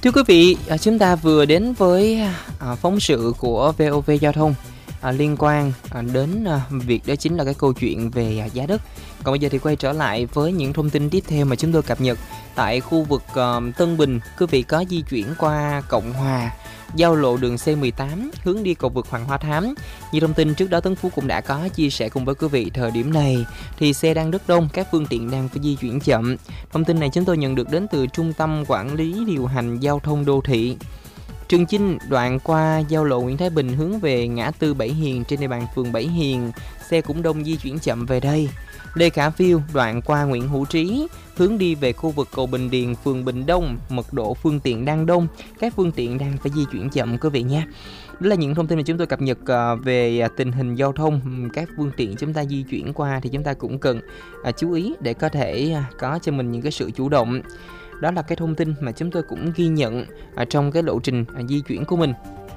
Thưa quý vị, chúng ta vừa đến với phóng sự của VOV Giao thông liên quan đến việc đó chính là cái câu chuyện về giá đất. Còn bây giờ thì quay trở lại với những thông tin tiếp theo mà chúng tôi cập nhật tại khu vực Tân Bình. Quý vị có di chuyển qua Cộng Hòa, giao lộ đường C18 hướng đi cầu vượt Hoàng Hoa Thám. Như thông tin trước đó Tấn Phú cũng đã có chia sẻ cùng với quý vị, thời điểm này thì xe đang rất đông, các phương tiện đang phải di chuyển chậm. Thông tin này chúng tôi nhận được đến từ Trung tâm Quản lý Điều hành Giao thông Đô thị. Trường Chinh đoạn qua giao lộ Nguyễn Thái Bình hướng về ngã tư Bảy Hiền trên địa bàn phường Bảy Hiền, xe cũng đông di chuyển chậm về đây. Lê Khả Phiêu đoạn qua Nguyễn Hữu Trí hướng đi về khu vực cầu Bình Điền, phường Bình Đông, mật độ phương tiện đang đông, các phương tiện đang phải di chuyển chậm quý vị nha. Đó là những thông tin mà chúng tôi cập nhật về tình hình giao thông, các phương tiện chúng ta di chuyển qua thì chúng ta cũng cần chú ý để có thể có cho mình những cái sự chủ động. Đó là cái thông tin mà chúng tôi cũng ghi nhận trong cái lộ trình di chuyển của mình.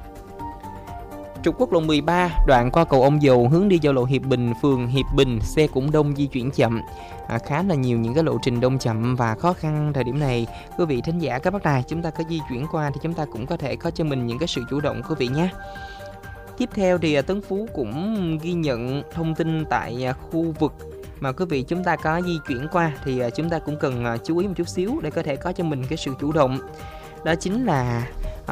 Trục quốc lộ 13 đoạn qua cầu Ông Dầu hướng đi giao lộ Hiệp Bình, phường Hiệp Bình, xe cũng đông di chuyển chậm. Khá là nhiều những cái lộ trình đông chậm và khó khăn thời điểm này. Quý vị thính giả các bác đài, chúng ta có di chuyển qua thì chúng ta cũng có thể có cho mình những cái sự chủ động quý vị nhé. Tiếp theo thì Tấn Phú cũng ghi nhận thông tin tại khu vực mà quý vị chúng ta có di chuyển qua thì chúng ta cũng cần chú ý một chút xíu để có thể có cho mình cái sự chủ động. Đó chính là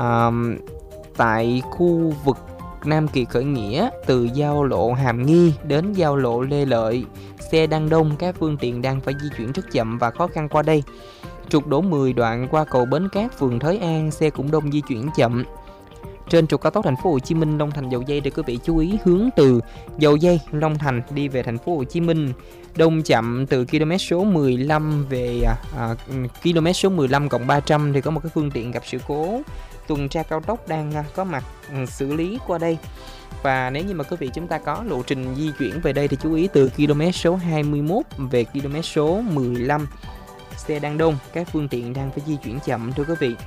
tại khu vực Nam Kỳ Khởi Nghĩa, từ giao lộ Hàm Nghi đến giao lộ Lê Lợi, xe đang đông, các phương tiện đang phải di chuyển rất chậm và khó khăn qua đây. Trục Đỗ 10 đoạn qua cầu Bến Cát, phường Thới An, xe cũng đông di chuyển chậm. Trên trục cao tốc Thành phố Hồ Chí Minh Long Thành Dầu Giây thì quý vị chú ý hướng từ Dầu Giây Long Thành đi về Thành phố Hồ Chí Minh, đông chậm từ km số 15 về km số 15 cộng 300 thì có một cái phương tiện gặp sự cố. Tuần tra cao tốc đang có mặt xử lý qua đây. Và nếu như mà quý vị chúng ta có lộ trình di chuyển về đây thì chú ý từ km số 21 về km số 15, xe đang đông, các phương tiện đang phải di chuyển chậm thưa quý vị.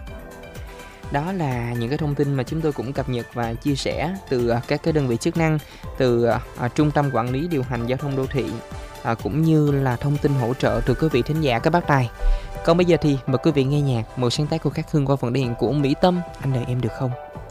Đó là những cái thông tin mà chúng tôi cũng cập nhật và chia sẻ từ các cái đơn vị chức năng, từ Trung tâm Quản lý Điều hành Giao thông Đô thị, cũng như là thông tin hỗ trợ từ quý vị thính giả các bác tài. Còn bây giờ thì mời quý vị nghe nhạc một sáng tác của Khắc Hương qua phần thể hiện của Mỹ Tâm, Anh Đợi Em Được Không.